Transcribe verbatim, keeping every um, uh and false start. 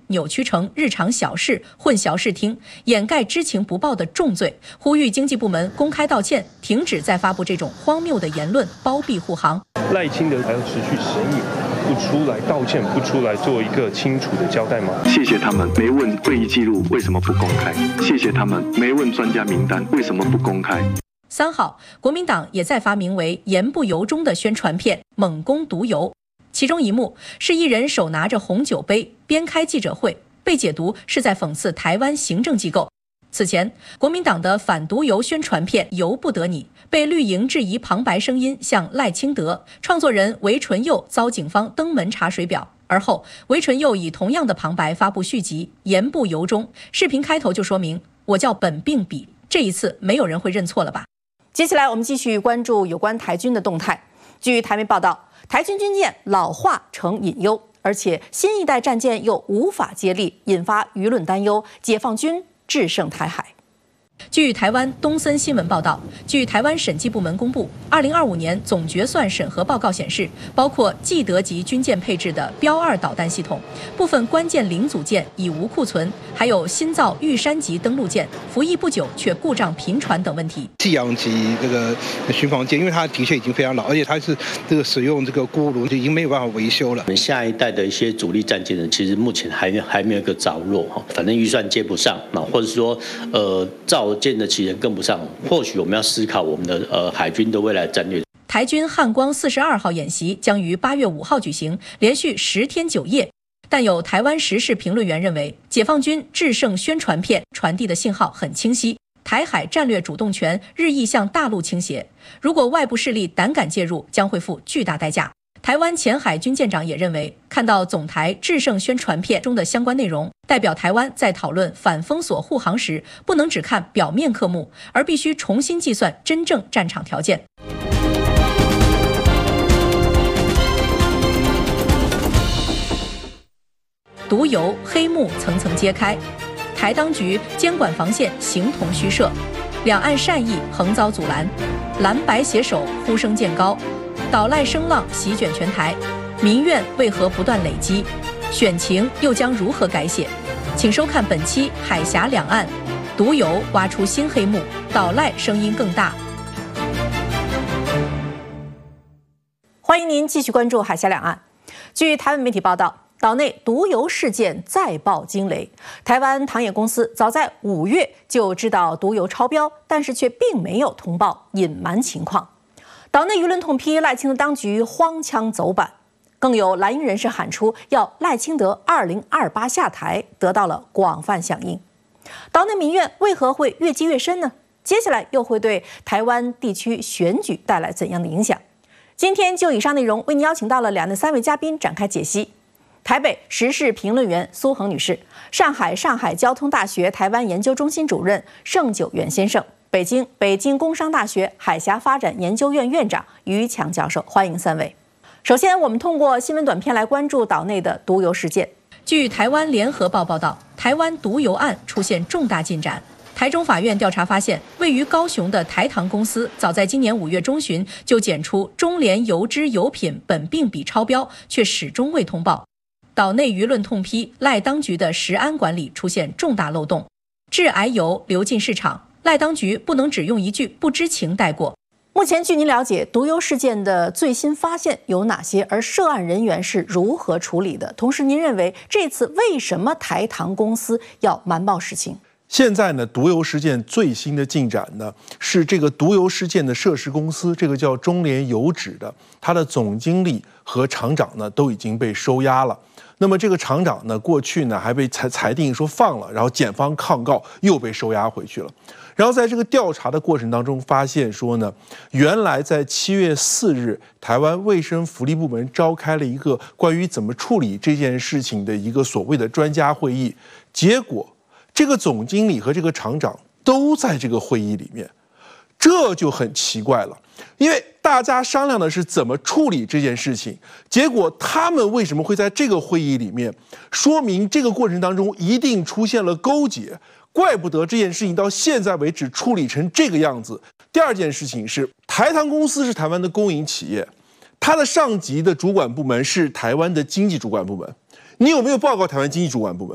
扭曲成日常小事、混淆视听、掩盖知情不报的重罪，呼吁经济部门公开道歉，停止再发布这种荒谬的言论，包庇护航。 赖清德还要持续审议，不出来道歉，不出来做一个清楚的交代吗？ 谢谢他们没问会议记录为什么不公开，谢谢他们没问专家名单为什么不公开。 三号，国民党也在发名为“言不由衷”的宣传片，猛攻毒油。其中一幕是一人手拿着红酒杯边开记者会，被解读是在讽刺台湾行政机构。此前，国民党的反毒油宣传片《由不得你》被绿营质疑旁白声音像赖清德，创作人韦纯佑遭警方登门查水表。而后，韦纯佑以同样的旁白发布续集《言不由衷》，视频开头就说明我叫本并比，这一次没有人会认错了吧？ 接下来我们继续关注有关台军的动态。据台媒报道，台军军舰老化成隐忧，而且新一代战舰又无法接力，引发舆论担忧。解放军制胜台海。据台湾东森新闻报道，据台湾审计部门公布，二零二五年总决算审核报告显示，包括既得级军舰配置的标二导弹系统、部分关键零组件已无库存，还有新造玉山级登陆舰服役不久却故障频传等问题。 济阳级这个巡防舰，因为它的确已经非常老，而且它是这个使用这个锅炉，已经没有办法维修了。 我们下一代的一些主力战舰呢，其实目前还还没有一个着落哈，反正预算接不上啊，或者说呃造舰的期人跟不上，或许我们要思考我们的呃海军的未来战略。 台军汉光四十二号演习将于八月五号举行，连续十天九夜。但有台湾时事评论员认为，解放军制胜宣传片传递的信号很清晰，台海战略主动权日益向大陆倾斜，如果外部势力胆敢介入，将会付巨大代价。台湾前海军舰长也认为，看到总台制胜宣传片中的相关内容，代表台湾在讨论反封锁护航时，不能只看表面科目，而必须重新计算真正战场条件。毒油黑幕层层揭开，台当局监管防线形同虚设，两岸善意横遭阻拦，蓝白携手呼声渐高。岛赖声浪席卷全台，民怨为何不断累积？选情又将如何改写？请收看本期《海峡两岸》，毒油挖出新黑幕，岛赖声音更大。欢迎您继续关注《海峡两岸》。据台湾媒体报道，岛内毒油事件再爆惊雷。台湾糖业公司早在五月就知道毒油超标，但是却并没有通报，隐瞒情况。岛内舆论痛批赖清德当局荒腔走板，更有蓝营人士喊出要赖清德二零二八下台，得到了广泛响应。岛内民怨为何会越积越深呢？接下来又会对台湾地区选举带来怎样的影响？今天就以上内容为您邀请到了两岸三位嘉宾展开解析。台北时事评论员苏恒女士，上海上海交通大学台湾研究中心主任盛九元先生，北京北京工商大学海峡发展研究院院长于强教授，欢迎三位。首先，我们通过新闻短片来关注岛内的毒油事件。据台湾联合报报道，台湾毒油案出现重大进展。台中法院调查发现，位于高雄的台糖公司早在今年五月中旬就检出中联油脂油品苯并比超标，却始终未通报。岛内舆论痛批赖当局的食安管理出现重大漏洞，致癌油流进市场，赖当局不能只用一句不知情带过。目前据您了解，毒油事件的最新发现有哪些？而涉案人员是如何处理的？同时，您认为这次为什么台糖公司要瞒报实情？ 现在呢，毒油事件最新的进展呢，是这个毒油事件的涉事公司，这个叫中联油脂的，它的总经理和厂长呢都已经被收押了。那么这个厂长呢，过去呢还被裁裁定说放了，然后检方抗告又被收押回去了。然后在这个调查的过程当中，发现说呢，原来在七月四日，台湾卫生福利部门召开了一个关于怎么处理这件事情的一个所谓的专家会议，结果这个总经理和这个厂长都在这个会议里面，这就很奇怪了。因为大家商量的是怎么处理这件事情，结果他们为什么会在这个会议里面？说明这个过程当中一定出现了勾结，怪不得这件事情到现在为止处理成这个样子。第二件事情是，台糖公司是台湾的公营企业，它的上级的主管部门是台湾的经济主管部门。你有没有报告台湾经济主管部门？